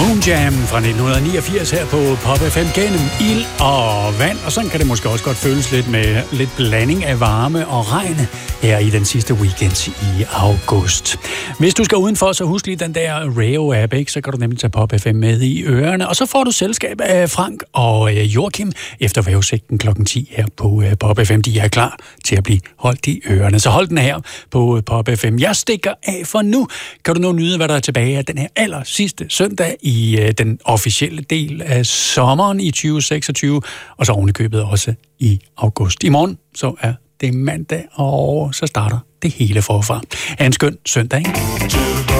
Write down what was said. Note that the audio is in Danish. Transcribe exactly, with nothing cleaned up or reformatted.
Moonjam fra nitten niogfirs her på Pop F M gennem ild og vand. Og sådan kan det måske også godt føles lidt med lidt blanding af varme og regn her i den sidste weekend i august. Hvis du skal udenfor, så husk lige den der Rayo-app, ikke? Så kan du nemlig tage Pop F M med i ørerne. Og så får du selskab af Frank og Joachim efter vejrudsigten klokken ti her på Pop F M. De er klar til at blive holdt i ørerne. Så hold den her på Pop F M. Jeg stikker af for nu. Kan du nu nyde, hvad der er tilbage af den her aller sidste søndag i øh, den officielle del af sommeren i tyve seksogtyve, og så ovenikøbet også i august. I morgen så er det mandag, og så starter det hele forfra. Ha' en skøn søndag, ikke?